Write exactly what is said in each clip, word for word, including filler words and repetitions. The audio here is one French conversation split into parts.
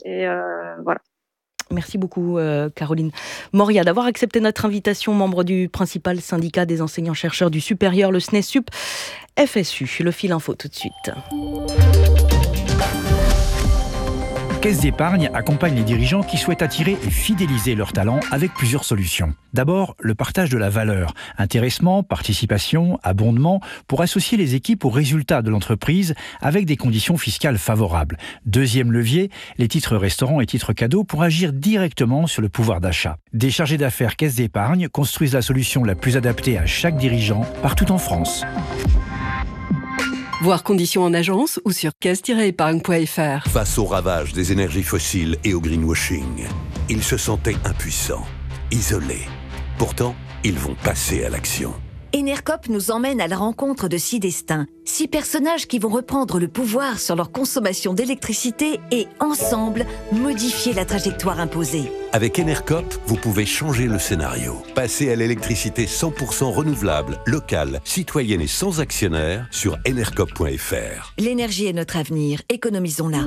Et euh, voilà. Merci beaucoup euh, Caroline Moria d'avoir accepté notre invitation, membre du principal syndicat des enseignants-chercheurs du supérieur, le SNESUP F S U. Le fil info tout de suite. Caisse d'épargne accompagne les dirigeants qui souhaitent attirer et fidéliser leurs talents avec plusieurs solutions. D'abord, le partage de la valeur, intéressement, participation, abondement, pour associer les équipes aux résultats de l'entreprise avec des conditions fiscales favorables. Deuxième levier, les titres restaurants et titres cadeaux pour agir directement sur le pouvoir d'achat. Des chargés d'affaires Caisse d'épargne construisent la solution la plus adaptée à chaque dirigeant partout en France. Voir conditions en agence ou sur caisse tiret épargne point f r. Face au ravage des énergies fossiles et au greenwashing, ils se sentaient impuissants, isolés. Pourtant, ils vont passer à l'action. Enercop nous emmène à la rencontre de six destins, six personnages qui vont reprendre le pouvoir sur leur consommation d'électricité et, ensemble, modifier la trajectoire imposée. Avec Enercop, vous pouvez changer le scénario. Passer à l'électricité cent pour cent renouvelable, locale, citoyenne et sans actionnaire sur enercop point f r. L'énergie est notre avenir, économisons-la.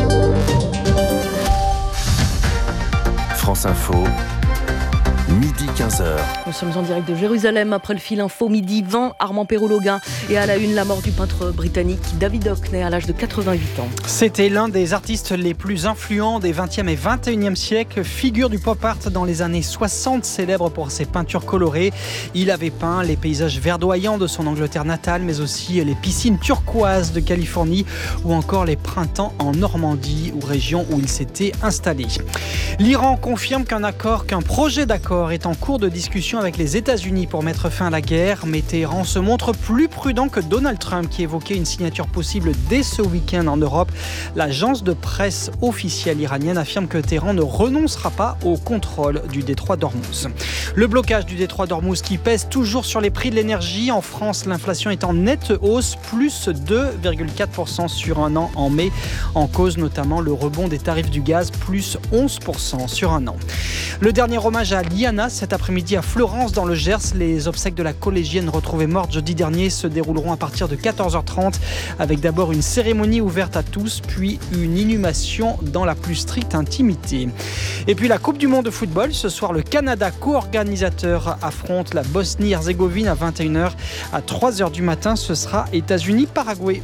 France Info, midi quinze heures. Nous sommes en direct de Jérusalem après le fil info midi vingt. Armand Perrault-Loguin et à la une, la mort du peintre britannique David Hockney à l'âge de quatre-vingt-huit ans. C'était l'un des artistes les plus influents des vingtième et vingt et unième siècles, figure du pop art dans les années soixante, célèbre pour ses peintures colorées. Il avait peint les paysages verdoyants de son Angleterre natale, mais aussi les piscines turquoises de Californie ou encore les printemps en Normandie, ou région où il s'était installé. L'Iran confirme qu'un accord, qu'un projet d'accord est en cours de discussion avec les États-Unis pour mettre fin à la guerre, mais Téhéran se montre plus prudent que Donald Trump qui évoquait une signature possible dès ce week-end en Europe. L'agence de presse officielle iranienne affirme que Téhéran ne renoncera pas au contrôle du détroit d'Ormuz. Le blocage du détroit d'Ormuz qui pèse toujours sur les prix de l'énergie. En France, l'inflation est en nette hausse, plus deux virgule quatre pour cent sur un an en mai. En cause notamment le rebond des tarifs du gaz, plus onze pour cent sur un an. Le dernier hommage à Liana cet après-midi à Florence dans le Gers. Les obsèques de la collégienne retrouvée morte jeudi dernier se dérouleront à partir de quatorze heures trente avec d'abord une cérémonie ouverte à tous, puis une inhumation dans la plus stricte intimité. Et puis la Coupe du monde de football. Ce soir, le Canada, co-organisateur, affronte la Bosnie-Herzégovine à vingt et une heures. À trois heures du matin, ce sera États-Unis-Paraguay.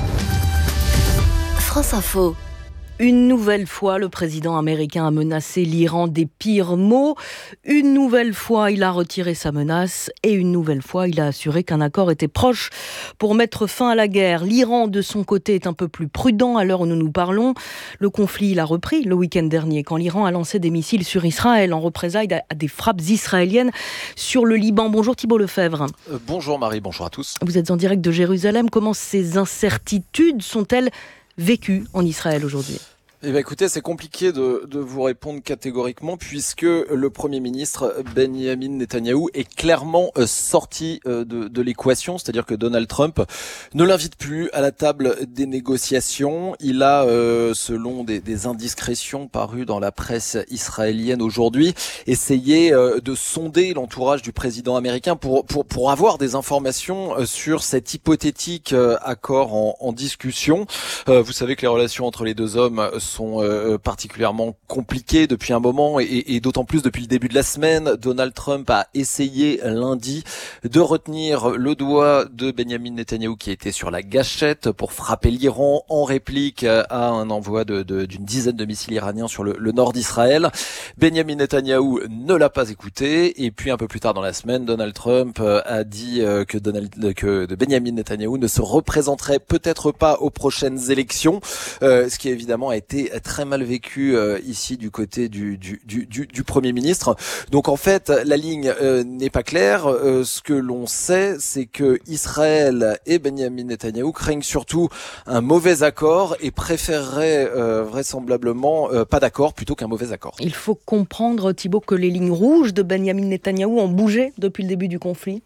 France Info. Une nouvelle fois, le président américain a menacé l'Iran des pires mots. Une nouvelle fois, il a retiré sa menace. Et une nouvelle fois, il a assuré qu'un accord était proche pour mettre fin à la guerre. L'Iran, de son côté, est un peu plus prudent à l'heure où nous nous parlons. Le conflit, il a repris le week-end dernier, quand l'Iran a lancé des missiles sur Israël en représailles à des frappes israéliennes sur le Liban. Bonjour Thibault Lefebvre. Euh, bonjour Marie, bonjour à tous. Vous êtes en direct de Jérusalem. Comment ces incertitudes sont-elles vécu en Israël aujourd'hui? Eh bien, écoutez, c'est compliqué de, de vous répondre catégoriquement puisque le Premier ministre Benjamin Netanyahou est clairement euh, sorti euh, de, de l'équation, c'est-à-dire que Donald Trump ne l'invite plus à la table des négociations. Il a, euh, selon des, des indiscrétions parues dans la presse israélienne aujourd'hui, essayé euh, de sonder l'entourage du président américain pour pour pour avoir des informations euh, sur cet hypothétique euh, accord en, en discussion. Euh, vous savez que les relations entre les deux hommes sont euh, particulièrement compliquées depuis un moment et, et d'autant plus depuis le début de la semaine. Donald Trump a essayé lundi de retenir le doigt de Benjamin Netanyahou qui était sur la gâchette pour frapper l'Iran en réplique à un envoi de, de, d'une dizaine de missiles iraniens sur le, le nord d'Israël. Benjamin Netanyahou ne l'a pas écouté et puis un peu plus tard dans la semaine, Donald Trump a dit que, Donald, que Benjamin Netanyahou ne se représenterait peut-être pas aux prochaines élections, euh, ce qui évidemment a été très mal vécu euh, ici du côté du, du, du, du, du Premier ministre. Donc en fait, la ligne euh, n'est pas claire. Euh, ce que l'on sait, c'est que Israël et Benjamin Netanyahou craignent surtout un mauvais accord et préféreraient euh, vraisemblablement euh, pas d'accord plutôt qu'un mauvais accord. Il faut comprendre, Thibault, que les lignes rouges de Benjamin Netanyahou ont bougé depuis le début du conflit.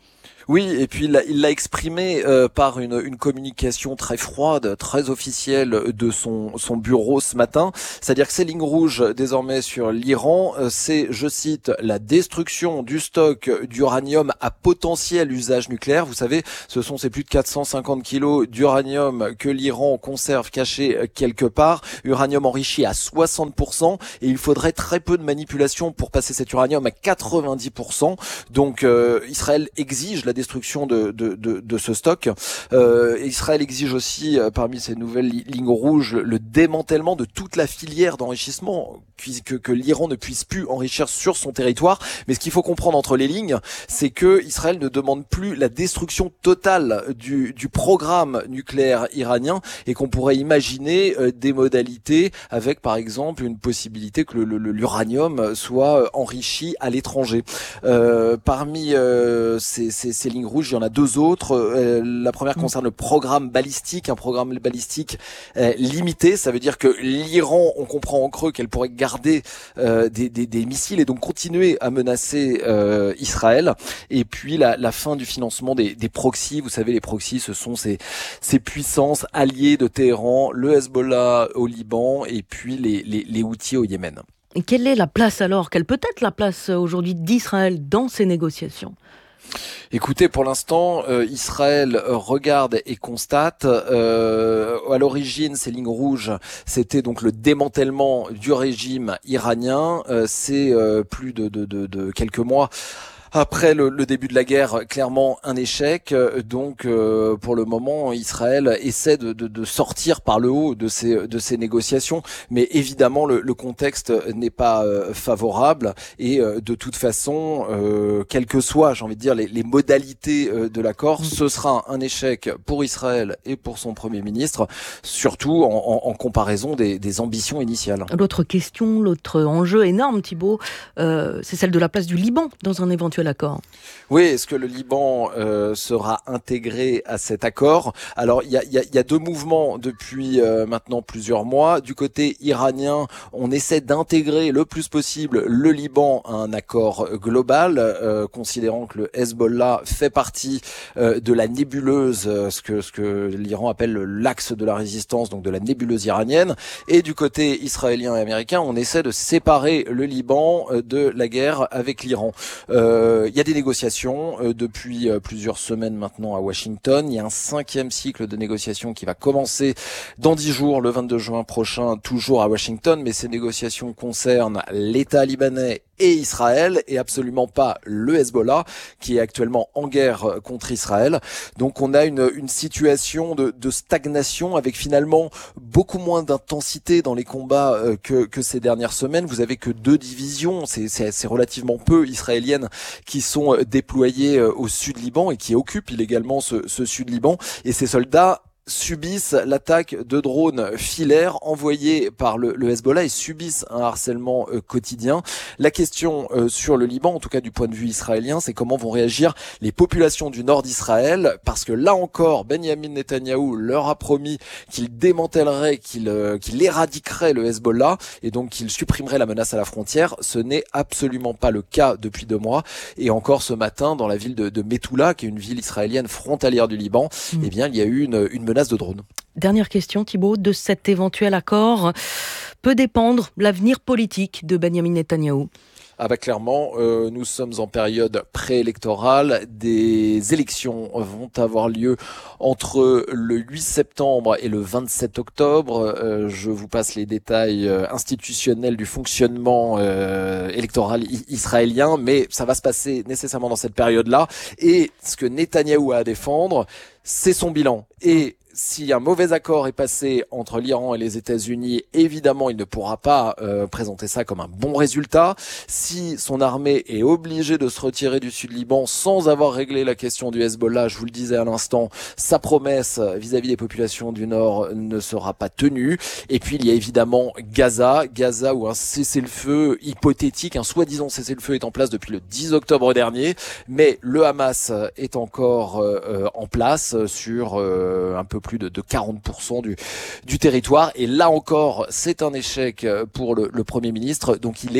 Oui, et puis il l'a, il l'a exprimé euh, par une, une communication très froide, très officielle de son, son bureau ce matin. C'est-à-dire que ces lignes rouges désormais sur l'Iran, euh, c'est, je cite, la destruction du stock d'uranium à potentiel usage nucléaire. Vous savez, ce sont ces plus de quatre cent cinquante kilos d'uranium que l'Iran conserve caché quelque part, uranium enrichi à soixante pour cent, et il faudrait très peu de manipulation pour passer cet uranium à quatre-vingt-dix pour cent. Donc euh, Israël exige la destruction de, de, de, de ce stock. Euh, Israël exige aussi, euh, parmi ces nouvelles li- lignes rouges, le, le démantèlement de toute la filière d'enrichissement, que, que l'Iran ne puisse plus enrichir sur son territoire. Mais ce qu'il faut comprendre entre les lignes, c'est que Israël ne demande plus la destruction totale du, du programme nucléaire iranien, et qu'on pourrait imaginer euh, des modalités avec, par exemple, une possibilité que le, le, l'uranium soit enrichi à l'étranger. Euh, parmi euh, ces, ces, ces lignes rouges, il y en a deux autres. Euh, la première concerne le programme balistique, un programme balistique euh, limité. Ça veut dire que l'Iran, on comprend en creux qu'elle pourrait garder euh, des, des, des missiles et donc continuer à menacer euh, Israël. Et puis la, la fin du financement des, des proxys. Vous savez, les proxys, ce sont ces, ces puissances alliées de Téhéran, le Hezbollah au Liban et puis les, les, les Houthis au Yémen. Et quelle est la place alors, quelle peut être la place aujourd'hui d'Israël dans ces négociations ? Écoutez, pour l'instant, euh, Israël regarde et constate. Euh, à l'origine, ces lignes rouges, c'était donc le démantèlement du régime iranien. Euh, c'est euh, plus de, de, de, de quelques mois après le, le début de la guerre, clairement un échec. Donc, euh, pour le moment, Israël essaie de, de, de sortir par le haut de ces, de ces négociations. Mais évidemment, le, le contexte n'est pas euh, favorable. Et euh, de toute façon, euh, quelles que soient, j'ai envie de dire, les, les modalités euh, de l'accord, ce sera un échec pour Israël et pour son Premier ministre, surtout en, en, en comparaison des, des ambitions initiales. L'autre question, l'autre enjeu énorme, Thibault, euh, c'est celle de la place du Liban dans un éventuel accord. Oui, est-ce que le Liban euh, sera intégré à cet accord ? Alors, il y a, y, a, y a deux mouvements depuis euh, maintenant plusieurs mois. Du côté iranien, on essaie d'intégrer le plus possible le Liban à un accord global, euh, considérant que le Hezbollah fait partie euh, de la nébuleuse, euh, ce que ce que l'Iran appelle l'axe de la résistance, donc de la nébuleuse iranienne. Et du côté israélien et américain, on essaie de séparer le Liban euh, de la guerre avec l'Iran. Euh, Il y a des négociations euh, depuis euh, plusieurs semaines maintenant à Washington. Il y a un cinquième cycle de négociations qui va commencer dans dix jours, le vingt-deux juin prochain, toujours à Washington. Mais ces négociations concernent l'État libanais et Israël, et absolument pas le Hezbollah, qui est actuellement en guerre contre Israël. Donc on a une, une situation de, de stagnation, avec finalement beaucoup moins d'intensité dans les combats euh, que, que ces dernières semaines. Vous avez que deux divisions, c'est, c'est, c'est relativement peu israéliennes, qui sont déployées euh, au sud Liban et qui occupent illégalement ce, ce sud Liban. Et ces soldats subissent l'attaque de drones filaires envoyés par le, le Hezbollah et subissent un harcèlement euh, quotidien. La question euh, sur le Liban, en tout cas du point de vue israélien, c'est comment vont réagir les populations du nord d'Israël, parce que là encore, Benyamin Netanyahou leur a promis qu'il démantèlerait, qu'il, euh, qu'il éradiquerait le Hezbollah et donc qu'il supprimerait la menace à la frontière. Ce n'est absolument pas le cas depuis deux mois. Et encore ce matin, dans la ville de, de Methoula, qui est une ville israélienne frontalière du Liban, mmh. eh bien, il y a eu une, une menace de drone. Dernière question, Thibault, de cet éventuel accord peut dépendre l'avenir politique de Benyamin Netanyahou. Ah bah clairement, euh, nous sommes en période préélectorale. Des élections vont avoir lieu entre le huit septembre et le vingt-sept octobre. Euh, je vous passe les détails euh, institutionnels du fonctionnement euh, électoral i- israélien, mais ça va se passer nécessairement dans cette période-là. Et ce que Netanyahou a à défendre, c'est son bilan. Et si un mauvais accord est passé entre l'Iran et les États-Unis, évidemment, il ne pourra pas euh, présenter ça comme un bon résultat. Si son armée est obligée de se retirer du sud Liban sans avoir réglé la question du Hezbollah, je vous le disais à l'instant, sa promesse vis-à-vis des populations du Nord ne sera pas tenue. Et puis, il y a évidemment Gaza, Gaza où un cessez-le-feu hypothétique, un soi-disant cessez-le-feu est en place depuis le dix octobre dernier, mais le Hamas est encore euh, en place sur euh, un peu plus de, de quarante pour cent du, du territoire. Et là encore, c'est un échec pour le, le Premier ministre. Donc il est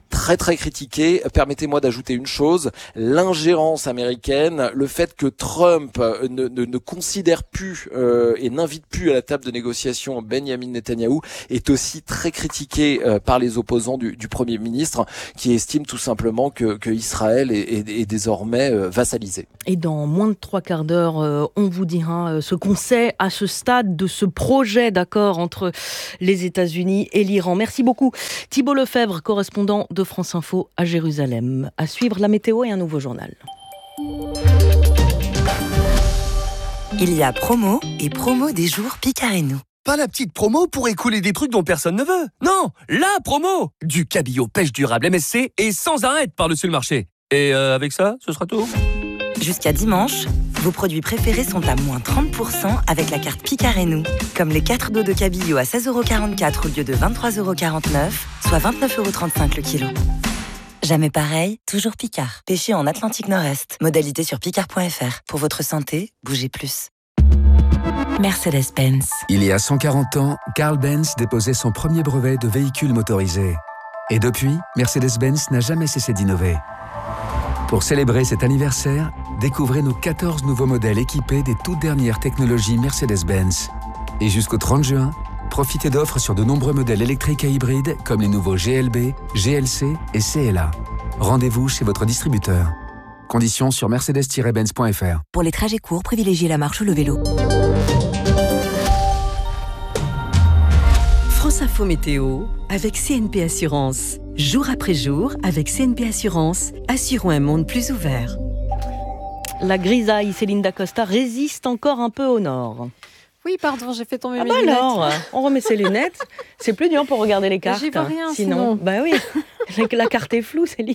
très très critiqué. Permettez-moi d'ajouter une chose, l'ingérence américaine, le fait que Trump ne, ne, ne considère plus euh, et n'invite plus à la table de négociation Benjamin Netanyahou est aussi très critiqué euh, par les opposants du, du Premier ministre qui estiment tout simplement que, que Israël est, est, est désormais euh, vassalisé. Et dans moins de trois quarts d'heure, euh, on vous dira euh, ce qu'on sait à ce stade de ce projet d'accord entre les États-Unis et l'Iran. Merci beaucoup Thibault Lefebvre, correspondant de France Info à Jérusalem. À suivre la météo et un nouveau journal. Il y a promo et promo des jours Picard et nous. Pas la petite promo pour écouler des trucs dont personne ne veut. Non, la promo. Du cabillaud pêche durable M S C et sans arrêt par-dessus le marché. Et euh, avec ça, ce sera tout. Jusqu'à dimanche, vos produits préférés sont à moins trente pour cent avec la carte Picard et nous. Comme les quatre dos de cabillaud à seize euros quarante-quatre au lieu de vingt-trois euros quarante-neuf, soit vingt-neuf euros trente-cinq le kilo. Jamais pareil, toujours Picard. Pêché en Atlantique Nord-Est. Modalité sur picard point f r. Pour votre santé, bougez plus. Mercedes-Benz. Il y a cent quarante ans, Carl Benz déposait son premier brevet de véhicule motorisé. Et depuis, Mercedes-Benz n'a jamais cessé d'innover. Pour célébrer cet anniversaire, découvrez nos quatorze nouveaux modèles équipés des toutes dernières technologies Mercedes-Benz. Et jusqu'au trente juin, profitez d'offres sur de nombreux modèles électriques et hybrides comme les nouveaux G L B, G L C et C L A. Rendez-vous chez votre distributeur. Conditions sur mercedes tiret benz point f r. Pour les trajets courts, privilégiez la marche ou le vélo. France Info Météo avec C N P Assurance. Jour après jour, avec C N P Assurance, assurons un monde plus ouvert. La grisaille, Céline Dacosta, résiste encore un peu au nord. Oui, pardon, j'ai fait tomber ah mes bah lunettes. alors, on remet ses lunettes. C'est plus dur pour regarder les cartes. J'y vois rien, sinon. sinon. Bah oui, la carte est floue, Céline.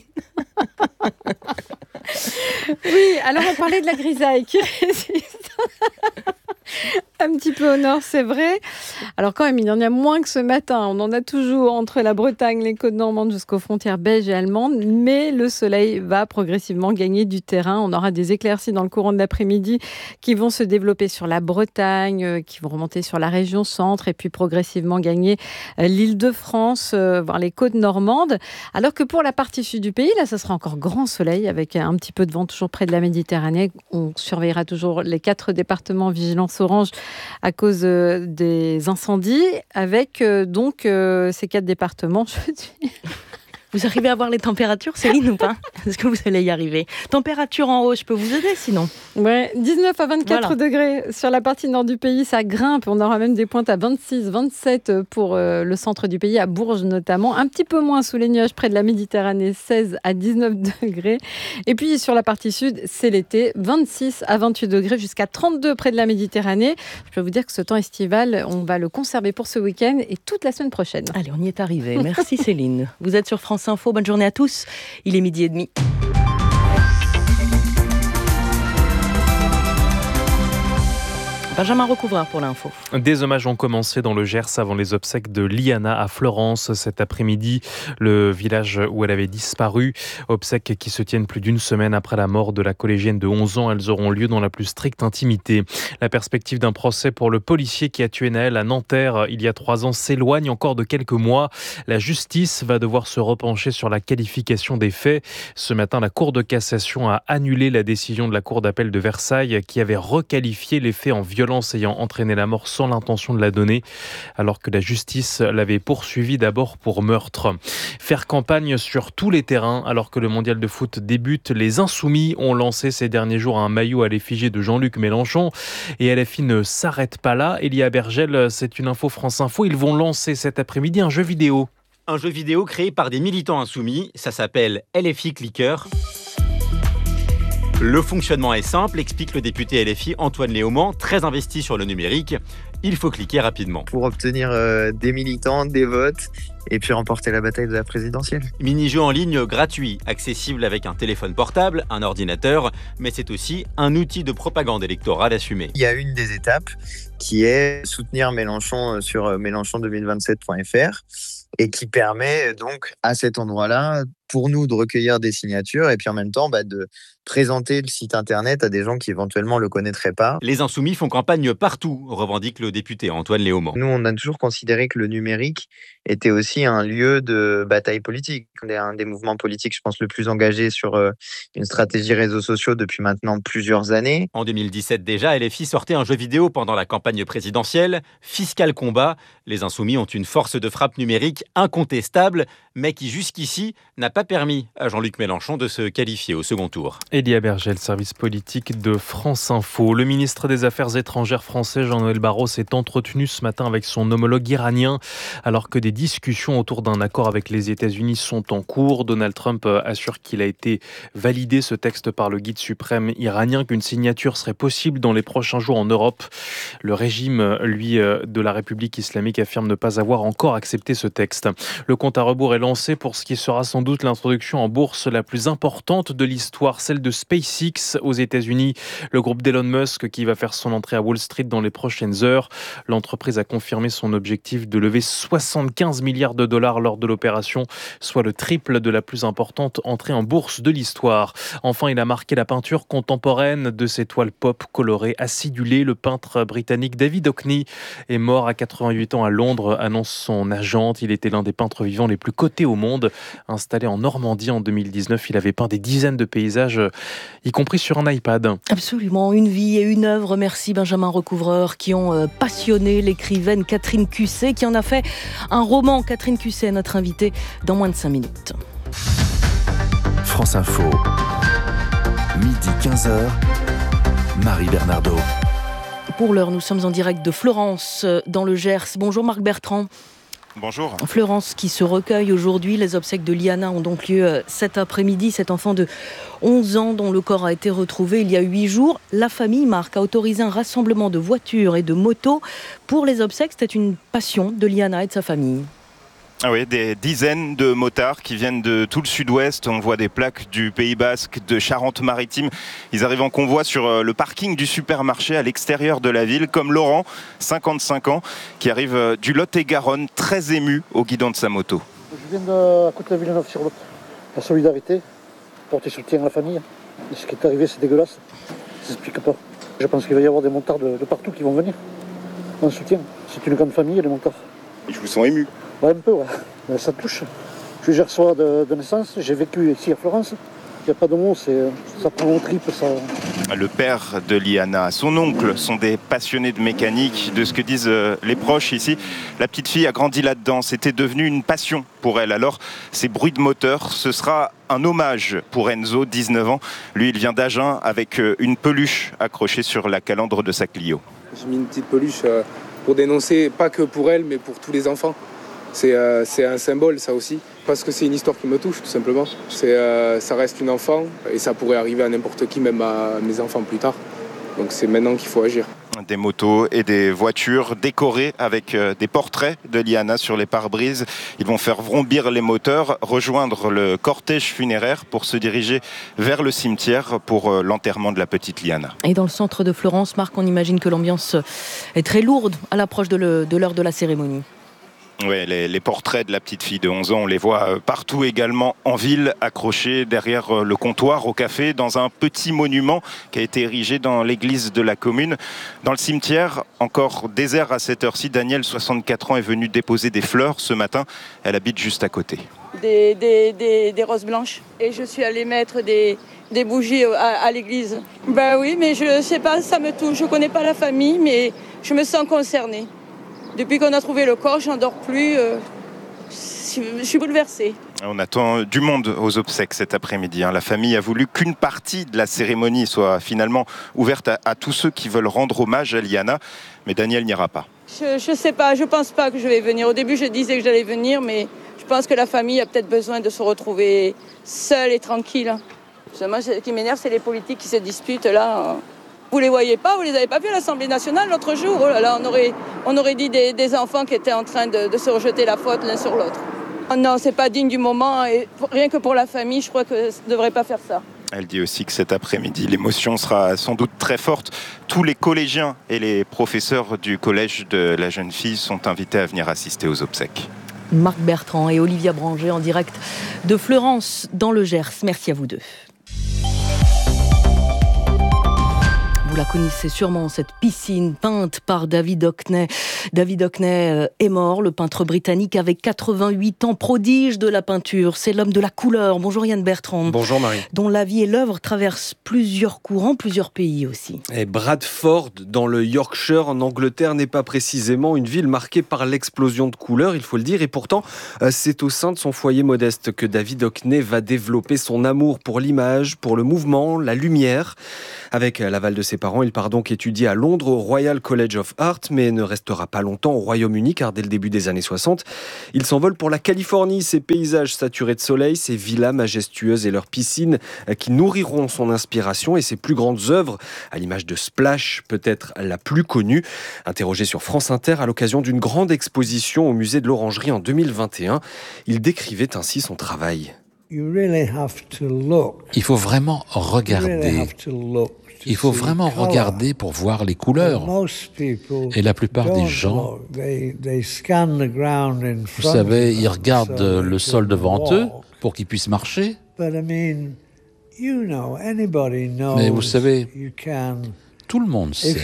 Oui, alors on parlait de la grisaille qui résiste un petit peu au nord, c'est vrai. Alors quand même, il y en a moins que ce matin. On en a toujours entre la Bretagne, les côtes normandes jusqu'aux frontières belges et allemandes. Mais le soleil va progressivement gagner du terrain. On aura des éclaircies dans le courant de l'après-midi qui vont se développer sur la Bretagne, qui vont remonter sur la région centre et puis progressivement gagner l'Île-de-France, voire les côtes normandes. Alors que pour la partie sud du pays, là, ça sera encore grand soleil avec un petit peu de vent toujours près de la Méditerranée. On surveillera toujours les quatre départements vigilance orange à cause des incendies, avec euh, donc euh, ces quatre départements. Je dis... Vous arrivez à voir les températures, Céline, ou pas ? Est-ce que vous allez y arriver ? Température en haut, je peux vous aider sinon ? Ouais, dix-neuf à vingt-quatre voilà. degrés sur la partie nord du pays, ça grimpe. On aura même des pointes à vingt-six, vingt-sept pour euh, le centre du pays, à Bourges notamment. Un petit peu moins sous les nuages près de la Méditerranée, seize à dix-neuf degrés. Et puis sur la partie sud, c'est l'été, vingt-six à vingt-huit degrés jusqu'à trente-deux près de la Méditerranée. Je peux vous dire que ce temps estival, on va le conserver pour ce week-end et toute la semaine prochaine. Allez, on y est arrivé. Merci Céline. Vous êtes sur France Info, bonne journée à tous. Il est midi et demi. Benjamin Recouvreur pour l'info. Des hommages ont commencé dans le Gers avant les obsèques de Liana à Florence cet après-midi, le village où elle avait disparu. Obsèques qui se tiennent plus d'une semaine après la mort de la collégienne de onze ans. Elles auront lieu dans la plus stricte intimité. La perspective d'un procès pour le policier qui a tué Naël à Nanterre il y a trois ans s'éloigne encore de quelques mois. La justice va devoir se repencher sur la qualification des faits. Ce matin, la Cour de cassation a annulé la décision de la Cour d'appel de Versailles qui avait requalifié les faits en violence ayant entraîné la mort sans l'intention de la donner, alors que la justice l'avait poursuivi d'abord pour meurtre. Faire campagne sur tous les terrains, alors que le mondial de foot débute, les Insoumis ont lancé ces derniers jours un maillot à l'effigie de Jean-Luc Mélenchon, et L F I ne s'arrête pas là. Elia Bergel, c'est une info France Info, ils vont lancer cet après-midi un jeu vidéo. Un jeu vidéo créé par des militants insoumis, ça s'appelle L F I Clicker. Le fonctionnement est simple, explique le député L F I Antoine Léaumont, très investi sur le numérique. Il faut cliquer rapidement. Pour obtenir euh, des militants, des votes et puis remporter la bataille de la présidentielle. Mini-jeu en ligne gratuit, accessible avec un téléphone portable, un ordinateur, mais c'est aussi un outil de propagande électorale assumé. Il y a une des étapes qui est soutenir Mélenchon sur mélenchon deux mille vingt-sept point f r et qui permet donc à cet endroit-là pour nous de recueillir des signatures et puis en même temps bah, de présenter le site internet à des gens qui éventuellement le connaîtraient pas. Les Insoumis font campagne partout, revendique le député Antoine Léaumont. Nous, on a toujours considéré que le numérique était aussi un lieu de bataille politique. On est un des mouvements politiques, je pense, le plus engagé sur euh, une stratégie réseaux sociaux depuis maintenant plusieurs années. En deux mille dix-sept déjà, L F I sortait un jeu vidéo pendant la campagne présidentielle, Fiscal Combat. Les Insoumis ont une force de frappe numérique incontestable, mais qui jusqu'ici n'a pas permis à Jean-Luc Mélenchon de se qualifier au second tour. Elia Bergel, service politique de France Info. Le ministre des Affaires étrangères français, Jean-Noël Barrot, s'est entretenu ce matin avec son homologue iranien, alors que des discussions autour d'un accord avec les États-Unis sont en cours. Donald Trump assure qu'il a été validé, ce texte, par le guide suprême iranien, qu'une signature serait possible dans les prochains jours en Europe. Le régime, lui, de la République islamique affirme ne pas avoir encore accepté ce texte. Le compte à rebours est lancé pour ce qui sera sans doute l'introduction en bourse la plus importante de l'histoire, celle de SpaceX aux États-Unis, le groupe d'Elon Musk qui va faire son entrée à Wall Street dans les prochaines heures. L'entreprise a confirmé son objectif de lever soixante-quinze milliards de dollars lors de l'opération, soit le triple de la plus importante entrée en bourse de l'histoire. Enfin, il a marqué la peinture contemporaine de ces toiles pop colorées acidulées. Le peintre britannique David Hockney est mort à quatre-vingt-huit ans à Londres, annonce son agente. Il était l'un des peintres vivants les plus cotés au monde. Installé en Normandie en deux mille dix-neuf, il avait peint des dizaines de paysages, y compris sur un iPad. Absolument, une vie et une œuvre, merci Benjamin Recouvreur, qui ont passionné l'écrivaine Catherine Cusset, qui en a fait un roman. Catherine Cusset, notre invitée, dans moins de cinq minutes. France Info, midi quinze heures, Marie Bernardo. Pour l'heure, nous sommes en direct de Florence, dans le Gers. Bonjour Marc Bertrand. Bonjour. Florence qui se recueille aujourd'hui. Les obsèques de Liana ont donc lieu cet après-midi. Cet enfant de onze ans dont le corps a été retrouvé il y a huit jours. La famille, Marc, a autorisé un rassemblement de voitures et de motos pour les obsèques. C'était une passion de Liana et de sa famille. Ah oui, des dizaines de motards qui viennent de tout le sud-ouest. On voit des plaques du Pays Basque, de Charente-Maritime. Ils arrivent en convoi sur le parking du supermarché à l'extérieur de la ville, comme Laurent, cinquante-cinq ans, qui arrive du Lot-et-Garonne, très ému au guidon de sa moto. Je viens de à côté de Villeneuve-sur-Lot. La solidarité, porter soutien à la famille. Et ce qui est arrivé, c'est dégueulasse. Ça s'explique pas. Je pense qu'il va y avoir des motards de, de partout qui vont venir en soutien. C'est une grande famille, les motards. Ils vous sont émus? Ouais, un peu, ouais. Mais ça touche. Je suis gersois de, de naissance, j'ai vécu ici à Florence. Il n'y a pas de mots, c'est, ça prend aux tripes. Ça... Le père de Liana, son oncle sont des passionnés de mécanique, de ce que disent les proches ici. La petite fille a grandi là-dedans, c'était devenu une passion pour elle. Alors, ces bruits de moteur, ce sera un hommage pour Enzo, dix-neuf ans. Lui, il vient d'Agen avec une peluche accrochée sur la calandre de sa Clio. J'ai mis une petite peluche pour dénoncer, pas que pour elle, mais pour tous les enfants. C'est, euh, c'est un symbole, ça aussi, parce que c'est une histoire qui me touche, tout simplement. C'est, euh, ça reste une enfant, et ça pourrait arriver à n'importe qui, même à mes enfants plus tard. Donc c'est maintenant qu'il faut agir. Des motos et des voitures décorées avec des portraits de Liana sur les pare-brises. Ils vont faire vrombir les moteurs, rejoindre le cortège funéraire pour se diriger vers le cimetière pour l'enterrement de la petite Liana. Et dans le centre de Florence, Marc, on imagine que l'ambiance est très lourde à l'approche de, le, de l'heure de la cérémonie. Oui, les, les portraits de la petite fille de onze ans, on les voit partout également en ville, accrochés derrière le comptoir au café, dans un petit monument qui a été érigé dans l'église de la commune. Dans le cimetière, encore désert à cette heure-ci, Danielle, soixante-quatre ans, est venue déposer des fleurs ce matin. Elle habite juste à côté. Des, des, des, des roses blanches. Et je suis allée mettre des, des bougies à, à l'église. Ben oui, mais je sais pas, ça me touche. Je connais pas la famille, mais je me sens concernée. Depuis qu'on a trouvé le corps, j'en dors plus. Euh, je suis bouleversée. On attend du monde aux obsèques cet après-midi. La famille a voulu qu'une partie de la cérémonie soit finalement ouverte à, à tous ceux qui veulent rendre hommage à Liana. Mais Daniel n'ira pas. Je ne sais pas, je pense pas que je vais venir. Au début, je disais que j'allais venir, mais je pense que la famille a peut-être besoin de se retrouver seule et tranquille. Moi, ce qui m'énerve, c'est les politiques qui se disputent là. Vous les voyez pas, vous les avez pas vus à l'Assemblée nationale l'autre jour. Oh là là, on aurait, on aurait dit des, des enfants qui étaient en train de, de se rejeter la faute l'un sur l'autre. Oh non, c'est pas digne du moment. Et rien que pour la famille, je crois que ça ne devrait pas faire ça. Elle dit aussi que cet après-midi, l'émotion sera sans doute très forte. Tous les collégiens et les professeurs du collège de la jeune fille sont invités à venir assister aux obsèques. Marc Bertrand et Olivia Branger en direct de Fleurance dans le Gers. Merci à vous deux. Vous la connaissez sûrement, cette piscine peinte par David Hockney. David Hockney est mort, le peintre britannique avec quatre-vingt-huit ans, prodige de la peinture. C'est l'homme de la couleur. Bonjour Yann Bertrand. Bonjour Marie. Dont la vie et l'œuvre traversent plusieurs courants, plusieurs pays aussi. Et Bradford, dans le Yorkshire, en Angleterre, n'est pas précisément une ville marquée par l'explosion de couleurs, il faut le dire. Et pourtant, c'est au sein de son foyer modeste que David Hockney va développer son amour pour l'image, pour le mouvement, la lumière. Avec l'aval de ses parents, il part donc étudier à Londres au Royal College of Art, mais ne restera pas longtemps au Royaume-Uni, car dès le début des années soixante, il s'envole pour la Californie. Ses paysages saturés de soleil, ses villas majestueuses et leurs piscines qui nourriront son inspiration et ses plus grandes œuvres, à l'image de Splash, peut-être la plus connue. Interrogé sur France Inter à l'occasion d'une grande exposition au musée de l'Orangerie en deux mille vingt et un, il décrivait ainsi son travail. Il faut vraiment regarder. Il faut vraiment regarder pour voir les couleurs. Et la plupart des gens, vous savez, ils regardent le sol devant eux pour qu'ils puissent marcher. Mais vous savez, tout le monde sait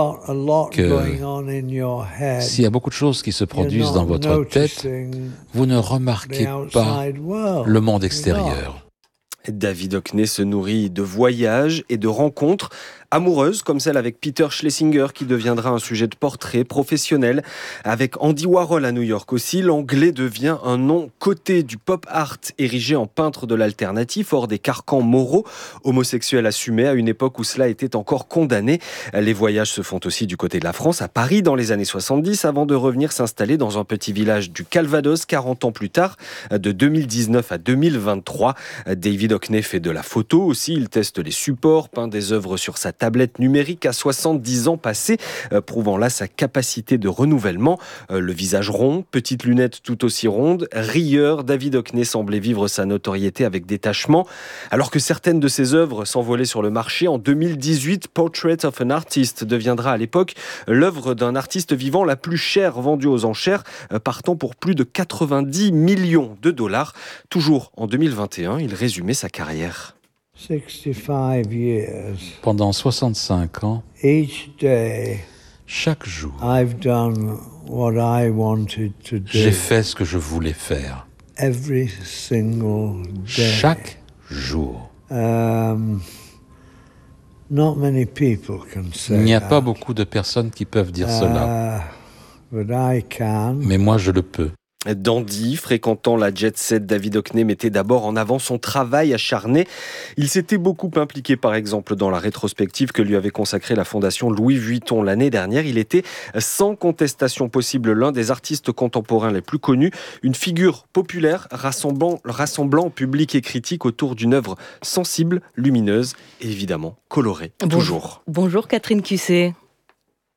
que s'il y a beaucoup de choses qui se produisent dans votre tête, vous ne remarquez pas le monde extérieur. David Hockney se nourrit de voyages et de rencontres amoureuses, comme celle avec Peter Schlesinger, qui deviendra un sujet de portrait professionnel. Avec Andy Warhol à New York aussi, l'anglais devient un nom coté du pop art, érigé en peintre de l'alternatif, hors des carcans moraux, homosexuel assumé à une époque où cela était encore condamné. Les voyages se font aussi du côté de la France, à Paris dans les années soixante-dix, avant de revenir s'installer dans un petit village du Calvados, quarante ans plus tard, de deux mille dix-neuf à deux mille vingt-trois. David Hockney fait de la photo aussi, il teste les supports, peint des œuvres sur sa tablette numérique à soixante-dix ans passés, euh, prouvant là sa capacité de renouvellement. Euh, le visage rond, petites lunettes tout aussi rondes, rieur, David Hockney semblait vivre sa notoriété avec détachement. Alors que certaines de ses œuvres s'envolaient sur le marché, en deux mille dix-huit, Portrait of an Artist deviendra à l'époque l'œuvre d'un artiste vivant la plus chère vendue aux enchères, euh, partant pour plus de quatre-vingt-dix millions de dollars. Toujours en deux mille vingt et un, il résumait sa carrière. Pendant soixante-cinq ans, chaque jour, j'ai fait ce que je voulais faire. Chaque jour. Il n'y a pas beaucoup de personnes qui peuvent dire cela. Mais moi, je le peux. Dandy, fréquentant la jet set, David Hockney mettait d'abord en avant son travail acharné. Il s'était beaucoup impliqué, par exemple, dans la rétrospective que lui avait consacrée la fondation Louis Vuitton l'année dernière. Il était, sans contestation possible, l'un des artistes contemporains les plus connus, une figure populaire rassemblant, rassemblant public et critique autour d'une œuvre sensible, lumineuse et évidemment colorée. Bonjour. Toujours. Bonjour Catherine Cusset. Allô ?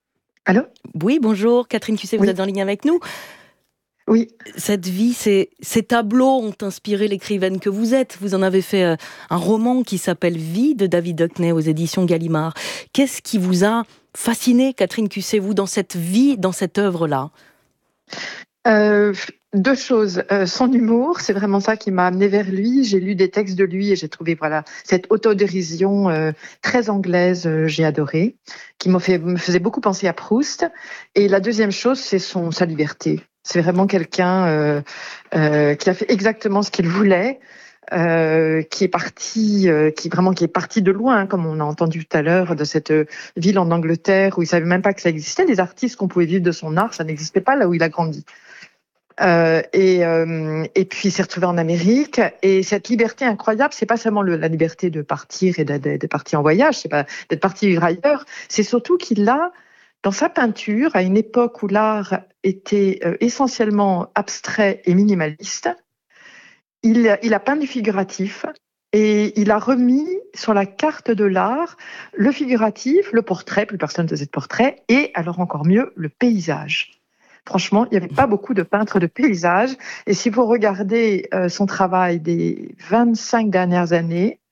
Oui, bonjour Catherine Cusset, vous oui. êtes en ligne avec nous ? Oui. Cette vie, ces, ces tableaux ont inspiré l'écrivaine que vous êtes. Vous en avez fait euh, un roman qui s'appelle Vie de David Hockney aux éditions Gallimard. Qu'est-ce qui vous a fasciné, Catherine Cusset, vous, dans cette vie, dans cette œuvre-là ? euh, Deux choses. Euh, son humour, c'est vraiment ça qui m'a amené vers lui. J'ai lu des textes de lui et j'ai trouvé voilà cette autodérision euh, très anglaise, euh, j'ai adoré, qui me, fait, me faisait beaucoup penser à Proust. Et la deuxième chose, c'est son, sa liberté. C'est vraiment quelqu'un euh, euh, qui a fait exactement ce qu'il voulait, euh, qui est parti, euh, qui vraiment qui est parti de loin, comme on a entendu tout à l'heure, de cette ville en Angleterre où il savait même pas que ça existait. Les artistes qu'on pouvait vivre de son art, ça n'existait pas là où il a grandi. Euh, et, euh, et puis il s'est retrouvé en Amérique. Et cette liberté incroyable, c'est pas seulement le, la liberté de partir et d'être parti en voyage, c'est pas d'être parti vivre ailleurs. C'est surtout qu'il a dans sa peinture, à une époque où l'art était euh, essentiellement abstrait et minimaliste, il, il a peint du figuratif et il a remis sur la carte de l'art le figuratif, le portrait, plus personne ne faisait de portrait, et alors encore mieux, le paysage. Franchement, il n'y avait pas beaucoup de peintres de paysage. Et si vous regardez euh, son travail des vingt-cinq dernières années,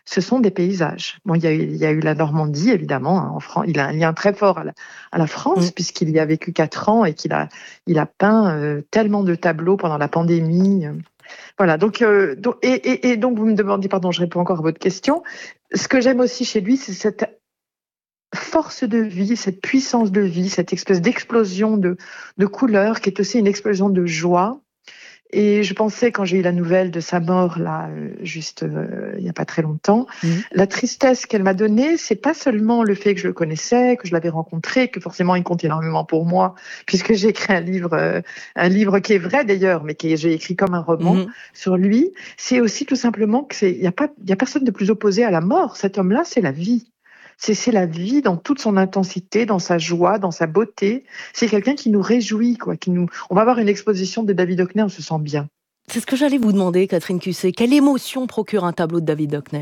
ce sont des paysages. Bon, il y a eu, il y a eu la Normandie, évidemment, hein, en France. Il a un lien très fort à la, à la France, mmh. puisqu'il y a vécu quatre ans et qu'il a, il a peint euh, tellement de tableaux pendant la pandémie. Voilà, donc, euh, donc et, et, et donc vous me demandez, pardon, je réponds encore à votre question. Ce que j'aime aussi chez lui, c'est cette force de vie, cette puissance de vie, cette espèce d'explosion de, de couleurs qui est aussi une explosion de joie. Et je pensais, quand j'ai eu la nouvelle de sa mort, là, juste euh, il n'y a pas très longtemps, mmh. la tristesse qu'elle m'a donnée, c'est pas seulement le fait que je le connaissais, que je l'avais rencontré, que forcément il compte énormément pour moi, puisque j'ai écrit un livre, euh, un livre qui est vrai d'ailleurs, mais que j'ai écrit comme un roman mmh. sur lui. C'est aussi tout simplement que c'est, il y a pas, il y a personne de plus opposé à la mort. Cet homme-là, c'est la vie. C'est, c'est la vie dans toute son intensité, dans sa joie, dans sa beauté. C'est quelqu'un qui nous réjouit, quoi. Qui nous... On va avoir une exposition de David Hockney, on se sent bien. C'est ce que j'allais vous demander, Catherine Cusset. Quelle émotion procure un tableau de David Hockney ?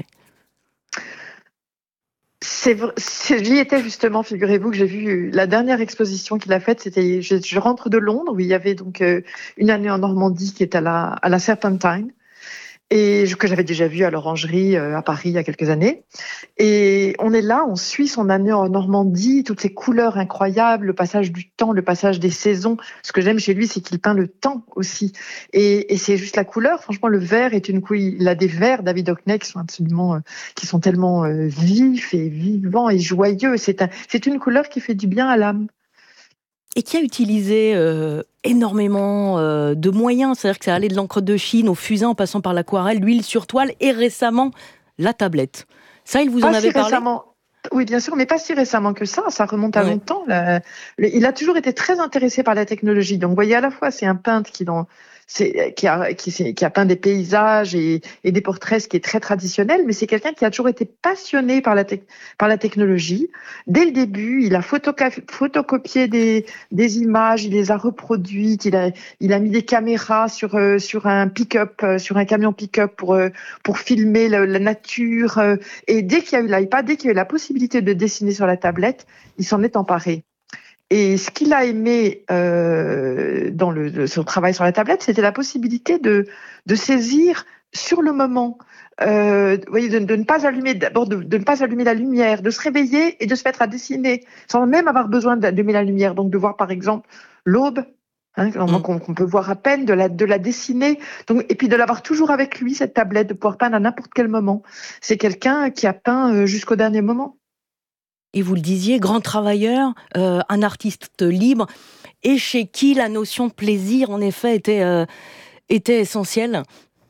C'est, c'est, j'y étais justement, figurez-vous que j'ai vu la dernière exposition qu'il a faite, c'était je, je rentre de Londres, où il y avait donc euh, une année en Normandie qui est à la, à la Serpentine. Et que j'avais déjà vu à l'Orangerie euh, à Paris il y a quelques années. Et on est là, on suit son année en Normandie, toutes ces couleurs incroyables, le passage du temps, le passage des saisons. Ce que j'aime chez lui, c'est qu'il peint le temps aussi. Et, et c'est juste la couleur. Franchement, le vert est une couille. Il a des verts, David Hockney, qui sont absolument, euh, qui sont tellement euh, vifs et vivants et joyeux. C'est, un, c'est une couleur qui fait du bien à l'âme. Et qui a utilisé euh, énormément euh, de moyens, c'est-à-dire que ça allait de l'encre de Chine au fusain en passant par l'aquarelle, l'huile sur toile et récemment la tablette. Ça, il vous en pas avait si parlé récemment. Oui, bien sûr, mais pas si récemment que ça, ça remonte à ouais. longtemps. Là. Il a toujours été très intéressé par la technologie. Donc, vous voyez, à la fois, c'est un peintre qui, dans, c'est, qui, a, qui, qui a peint des paysages et, et des portraits, ce qui est très traditionnel, mais c'est quelqu'un qui a toujours été passionné par la, te, par la technologie. Dès le début, il a photoca- photocopié des, des images, il les a reproduites, il a, il a mis des caméras sur, euh, sur un pick-up, euh, sur un camion pick-up pour, euh, pour filmer la, la nature. Euh, et dès qu'il y a eu l'iPad, dès qu'il y a eu la possibilité de dessiner sur la tablette, il s'en est emparé. Et ce qu'il a aimé euh, dans le, le, son travail sur la tablette, c'était la possibilité de, de saisir sur le moment, euh, vous voyez, de, de ne pas allumer d'abord de, de ne pas allumer la lumière, de se réveiller et de se mettre à dessiner sans même avoir besoin d'allumer la lumière. Donc de voir par exemple l'aube, hein, mmh. qu'on, qu'on peut voir à peine, de la, de la dessiner, donc, et puis de l'avoir toujours avec lui cette tablette, de pouvoir peindre à n'importe quel moment. C'est quelqu'un qui a peint jusqu'au dernier moment. Et vous le disiez, grand travailleur, euh, un artiste libre, et chez qui la notion de plaisir, en effet, était, euh, était essentielle.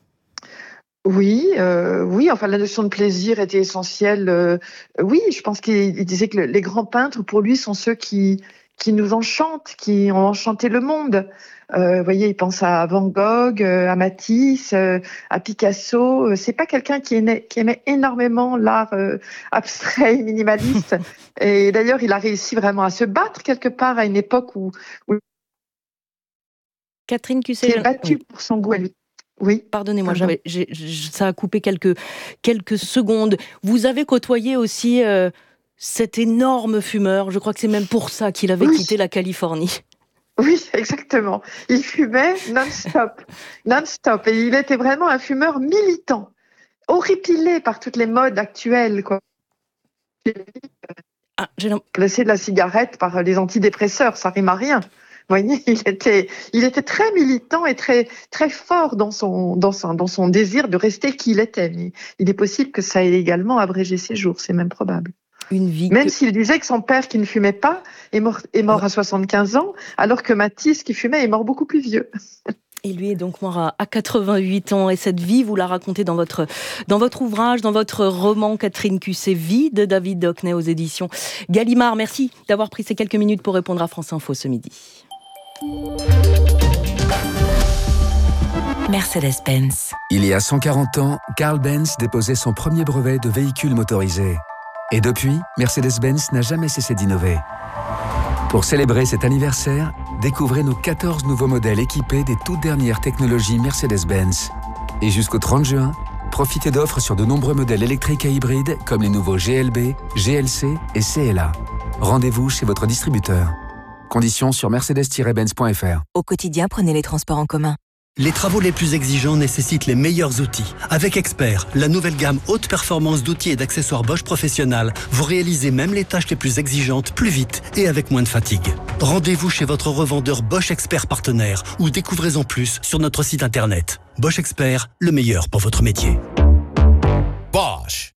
Oui, euh, oui. Enfin, la notion de plaisir était essentielle. Euh, oui, je pense qu'il il disait que le, les grands peintres, pour lui, sont ceux qui qui nous enchantent, qui ont enchanté le monde. Euh, vous voyez, il pense à Van Gogh, euh, à Matisse, euh, à Picasso. C'est pas quelqu'un qui aimait, qui aimait énormément l'art euh, abstrait et minimaliste. Et d'ailleurs, il a réussi vraiment à se battre quelque part à une époque où, où Catherine Cusset, il s'est battu oui. pour son goût à lui. Oui. Pardonnez-moi, j'avais, j'ai, j'ai, ça a coupé quelques quelques secondes. Vous avez côtoyé aussi euh, cet énorme fumeur. Je crois que c'est même pour ça qu'il avait oui. quitté la Californie. Oui, exactement. Il fumait non-stop, non-stop, et il était vraiment un fumeur militant, horripilé par toutes les modes actuelles, quoi. Ah, j'ai Placer de la cigarette par les antidépresseurs, ça rime à rien. Vous voyez, il était, il était très militant et très, très fort dans son, dans son, dans son désir de rester qui il était. Mais il est possible que ça ait également abrégé ses jours, c'est même probable. Une vie Même que... s'il disait que son père, qui ne fumait pas, est mort, est mort à soixante-quinze ans, alors que Matisse, qui fumait, est mort beaucoup plus vieux. Et lui est donc mort à, à quatre-vingt-huit ans. Et cette vie, vous la racontez dans votre, dans votre ouvrage, dans votre roman Catherine Cusset, Vie de David Hockney aux éditions Gallimard. Merci d'avoir pris ces quelques minutes pour répondre à France Info ce midi. Mercedes-Benz. Il y a cent quarante ans, Carl Benz déposait son premier brevet de véhicule motorisé. Et depuis, Mercedes-Benz n'a jamais cessé d'innover. Pour célébrer cet anniversaire, découvrez nos quatorze nouveaux modèles équipés des toutes dernières technologies Mercedes-Benz. Et jusqu'au trente juin, profitez d'offres sur de nombreux modèles électriques et hybrides comme les nouveaux G L B, G L C et C L A. Rendez-vous chez votre distributeur. Conditions sur mercedes tiret benz point f r. Au quotidien, prenez les transports en commun. Les travaux les plus exigeants nécessitent les meilleurs outils. Avec Expert, la nouvelle gamme haute performance d'outils et d'accessoires Bosch Professionnel, vous réalisez même les tâches les plus exigeantes plus vite et avec moins de fatigue. Rendez-vous chez votre revendeur Bosch Expert partenaire ou découvrez-en plus sur notre site internet. Bosch Expert, le meilleur pour votre métier. Bosch.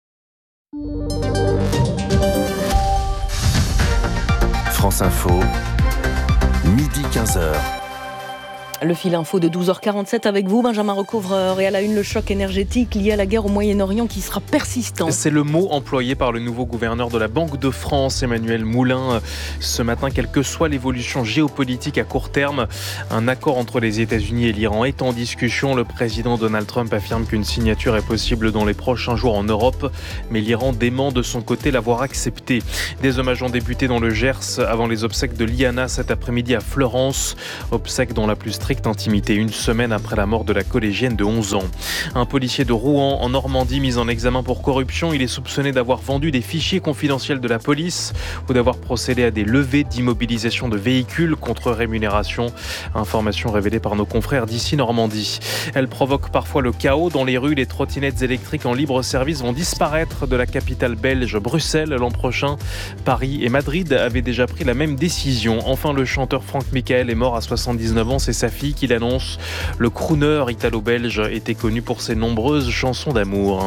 France Info, midi quinze heures. Le fil info de douze heures quarante-sept avec vous, Benjamin Recouvreur. Et à la une, le choc énergétique lié à la guerre au Moyen-Orient qui sera persistant. C'est le mot employé par le nouveau gouverneur de la Banque de France, Emmanuel Moulin. Ce matin, quelle que soit l'évolution géopolitique à court terme, un accord entre les États-Unis et l'Iran est en discussion. Le président Donald Trump affirme qu'une signature est possible dans les prochains jours en Europe, mais l'Iran dément de son côté l'avoir accepté. Des hommages ont débuté dans le Gers avant les obsèques de Liana cet après-midi à Fleurance. Obsèques dont la plus stricte intimité, une semaine après la mort de la collégienne de onze ans. Un policier de Rouen, en Normandie, mis en examen pour corruption. Il est soupçonné d'avoir vendu des fichiers confidentiels de la police ou d'avoir procédé à des levées d'immobilisation de véhicules contre rémunération. Information révélée par nos confrères d'ici Normandie. Elle provoque parfois le chaos dans les rues. Les trottinettes électriques en libre service vont disparaître de la capitale belge, Bruxelles, l'an prochain. Paris et Madrid avaient déjà pris la même décision. Enfin, le chanteur Franck Michael est mort à soixante-dix-neuf ans. C'est sa fille qui l'annonce. Le crooner italo-belge était connu pour ses nombreuses chansons d'amour.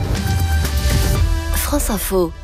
France Info.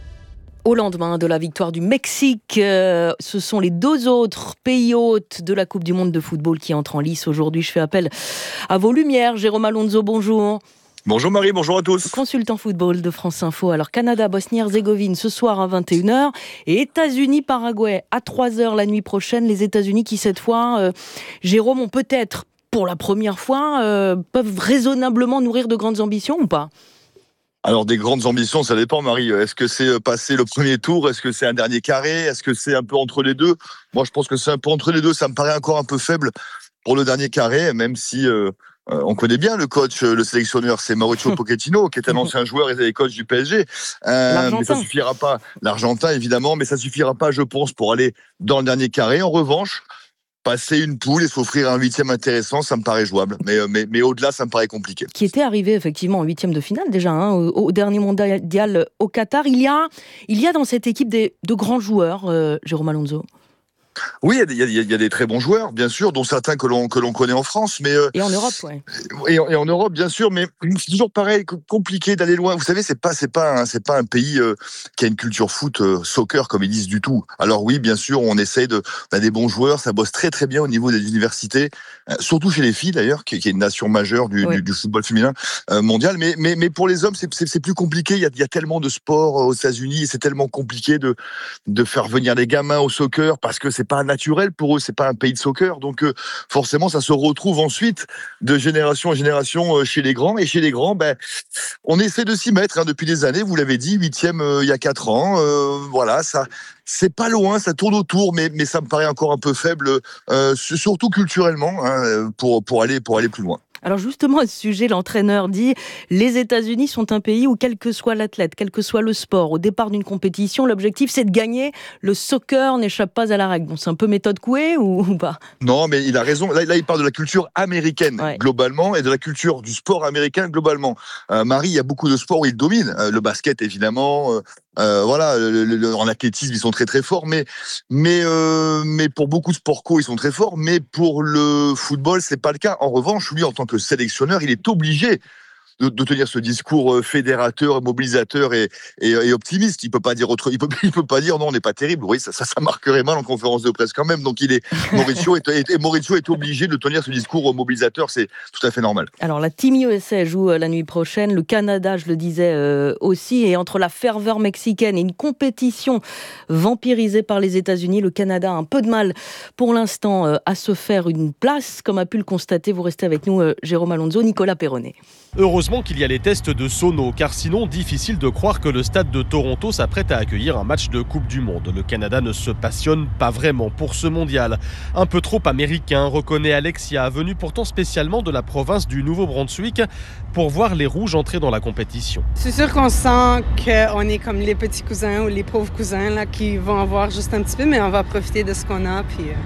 Au lendemain de la victoire du Mexique, euh, ce sont les deux autres pays hôtes de la Coupe du Monde de football qui entrent en lice aujourd'hui. Je fais appel à vos lumières. Jérôme Alonso, bonjour. Bonjour Marie, bonjour à tous. Consultant football de France Info. Alors Canada, Bosnie-Herzégovine ce soir à vingt et une heures et États-Unis-Paraguay à trois heures la nuit prochaine. Les États-Unis qui cette fois, euh, Jérôme, ont peut-être pour la première fois, euh, peuvent raisonnablement nourrir de grandes ambitions ou pas ? Alors des grandes ambitions, ça dépend Marie. Est-ce que c'est passer le premier tour ? Est-ce que c'est un dernier carré ? Est-ce que c'est un peu entre les deux ? Moi je pense que c'est un peu entre les deux. Ça me paraît encore un peu faible pour le dernier carré, même si... Euh, Euh, on connaît bien le coach, le sélectionneur, c'est Mauricio Pochettino, qui est un ancien joueur et coach du P S G. Euh, mais ça suffira pas. L'Argentin, évidemment, mais ça suffira pas, je pense, pour aller dans le dernier carré. En revanche, passer une poule et s'offrir un huitième intéressant, ça me paraît jouable. Mais, mais, mais au-delà, ça me paraît compliqué. Qui était arrivé effectivement en huitième de finale déjà, hein, au, au dernier mondial au Qatar. Il y a, il y a dans cette équipe des, de grands joueurs, euh, Jérôme Alonso. Oui, il y, y, y a des très bons joueurs, bien sûr, dont certains que l'on que l'on connaît en France, mais euh, et en Europe, ouais. Et en, et en Europe, bien sûr, mais c'est toujours pareil, compliqué d'aller loin. Vous savez, c'est pas c'est pas un, c'est pas un pays euh, qui a une culture foot, euh, soccer comme ils disent du tout. Alors oui, bien sûr, on essaye de, on a des bons joueurs, ça bosse très très bien au niveau des universités, euh, surtout chez les filles d'ailleurs, qui, qui est une nation majeure du, oui. du, du football féminin euh, mondial. Mais mais mais pour les hommes, c'est c'est, c'est plus compliqué. Il y a il y a tellement de sports aux États-Unis et c'est tellement compliqué de de faire venir les gamins au soccer parce que c'est pas naturel. Pour eux, c'est pas un pays de soccer, donc euh, forcément, ça se retrouve ensuite de génération en génération euh, chez les grands. Et chez les grands, ben, on essaie de s'y mettre hein, depuis des années. Vous l'avez dit, huitième euh, il y a quatre ans. Euh, voilà, ça, c'est pas loin, ça tourne autour, mais mais ça me paraît encore un peu faible, euh, surtout culturellement, hein, pour pour aller pour aller plus loin. Alors justement, à ce sujet, l'entraîneur dit « Les États-Unis sont un pays où, quel que soit l'athlète, quel que soit le sport, au départ d'une compétition, l'objectif c'est de gagner. Le soccer n'échappe pas à la règle. » Bon, c'est un peu méthode Coué ou, ou pas ? Non, mais il a raison. Là, là, il parle de la culture américaine, ouais. globalement, et de la culture du sport américain, globalement. Euh, Marie, il y a beaucoup de sports où il domine. Euh, le basket, évidemment... Euh, Euh, voilà, le, le, en athlétisme ils sont très très forts, mais mais euh, mais pour beaucoup de sports co ils sont très forts, mais pour le football c'est pas le cas. En revanche, lui en tant que sélectionneur, il est obligé de, de tenir ce discours fédérateur, mobilisateur et, et, et optimiste. Il peut pas dire autre, il peut il peut pas dire non on n'est pas terrible. Oui, ça, ça ça marquerait mal en conférence de presse quand même. Donc il est Mauricio est, est, Mauricio est obligé de tenir ce discours mobilisateur. C'est tout à fait normal. Alors la Team U S A joue la nuit prochaine. Le Canada, je le disais euh, aussi, et entre la ferveur mexicaine et une compétition vampirisée par les États-Unis, le Canada a un peu de mal pour l'instant euh, à se faire une place, comme a pu le constater. Vous restez avec nous, euh, Jérôme Alonso, Nicolas Perronnet. Heureusement qu'il y a les tests de sono, car sinon, difficile de croire que le stade de Toronto s'apprête à accueillir un match de Coupe du Monde. Le Canada ne se passionne pas vraiment pour ce mondial. Un peu trop américain, reconnaît Alexia, venu pourtant spécialement de la province du Nouveau-Brunswick pour voir les Rouges entrer dans la compétition. C'est sûr qu'on sent qu'on est comme les petits cousins ou les pauvres cousins là, qui vont avoir juste un petit peu, mais on va profiter de ce qu'on a. Puis, euh...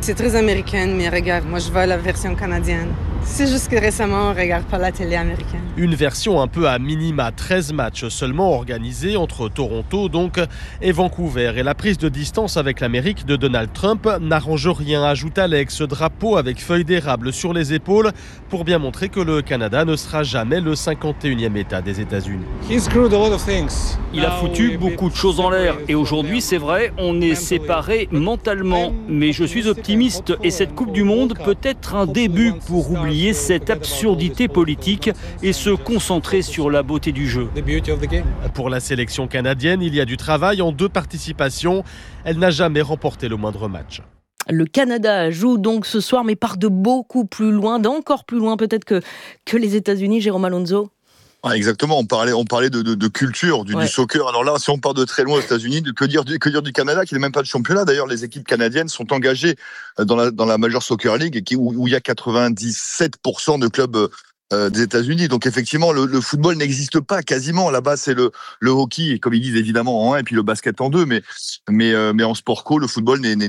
C'est très américaine, mais regarde, moi je vois la version canadienne. C'est juste que récemment, on regarde pas la télé américaine. Une version un peu à minima, treize matchs seulement organisés entre Toronto donc et Vancouver. Et la prise de distance avec l'Amérique de Donald Trump n'arrange rien, ajoute Alex, drapeau avec feuille d'érable sur les épaules pour bien montrer que le Canada ne sera jamais le cinquante et unième État des États-Unis. Il a foutu beaucoup de choses en l'air et aujourd'hui, c'est vrai, on est séparés mentalement. Mais je suis optimiste et cette Coupe du Monde peut être un début pour oublier cette absurdité politique et se concentrer sur la beauté du jeu. Pour la sélection canadienne, il y a du travail en deux participations. Elle n'a jamais remporté le moindre match. Le Canada joue donc ce soir, mais part de beaucoup plus loin, d'encore plus loin peut-être que, que les États-Unis, Jérôme Alonso. Ah, exactement, on parlait, on parlait de, de, de culture, du, ouais. du soccer. Alors là, si on part de très loin aux États-Unis, que dire, que dire du Canada, qui n'est même pas de championnat. D'ailleurs, les équipes canadiennes sont engagées dans la, dans la Major Soccer League, et qui, où, où il y a quatre-vingt-dix-sept pour cent de clubs euh, des États-Unis. Donc effectivement, le, le football n'existe pas quasiment. Là-bas, c'est le, le hockey, comme ils disent évidemment en un, et puis le basket en deux. Mais, mais, euh, mais en sport co, le football n'est